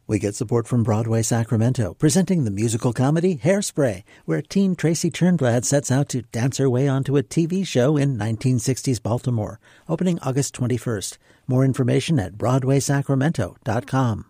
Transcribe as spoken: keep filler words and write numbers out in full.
We get support from Broadway Sacramento, presenting the musical comedy Hairspray, where teen Tracy Turnblad sets out to dance her way onto a T V show in nineteen sixties Baltimore, opening August twenty-first. More information at broadway sacramento dot com.